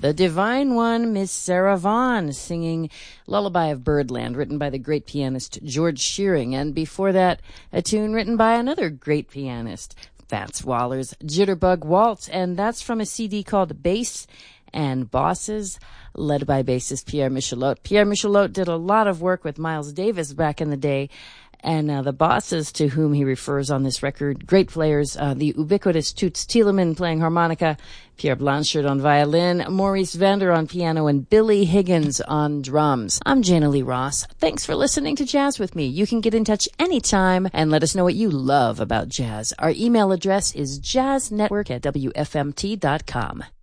the divine one, Miss Sarah Vaughan, singing Lullaby of Birdland, written by the great pianist George Shearing. And before that, a tune written by another great pianist, Fats Waller's Jitterbug Waltz. And that's from a CD called Bass and Bosses, led by bassist Pierre Michelotte. Pierre Michelotte did a lot of work with Miles Davis back in the day. And the bosses to whom he refers on this record, great players, the ubiquitous Toots Thielemans playing harmonica, Pierre Blanchard on violin, Maurice Vander on piano, and Billy Higgins on drums. I'm Jana Lee Ross. Thanks for listening to Jazz with me. You can get in touch anytime and let us know what you love about jazz. Our email address is jazznetwork@wfmt.com.